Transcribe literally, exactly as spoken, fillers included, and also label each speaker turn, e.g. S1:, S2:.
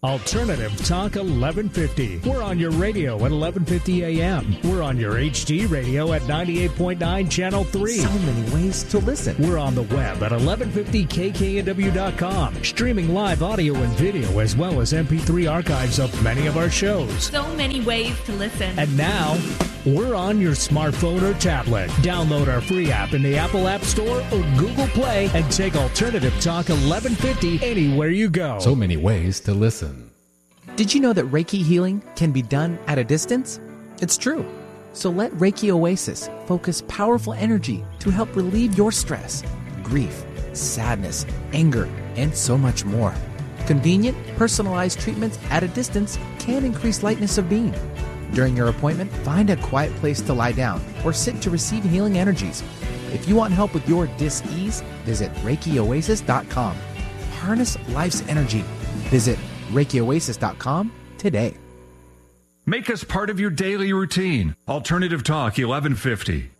S1: Alternative Talk eleven fifty. We're on your radio at eleven fifty a m. We're on your H D radio at ninety-eight point nine Channel three.
S2: So many ways to listen.
S1: We're on the web at eleven fifty K K N W dot com, streaming live audio and video as well as M P three archives of many of our shows.
S3: So many ways to listen.
S1: And now, we're on your smartphone or tablet. Download our free app in the Apple App Store or Google Play and take Alternative Talk eleven fifty anywhere you go.
S4: So many ways to listen.
S2: Did you know that Reiki healing can be done at a distance? It's true. So let Reiki Oasis focus powerful energy to help relieve your stress, grief, sadness, anger, and so much more. Convenient, personalized treatments at a distance can increase lightness of being. During your appointment, find a quiet place to lie down or sit to receive healing energies. If you want help with your dis-ease, visit Reiki Oasis dot com. Harness life's energy. Visit Reiki Oasis dot com today.
S5: Make us part of your daily routine. Alternative Talk eleven fifty.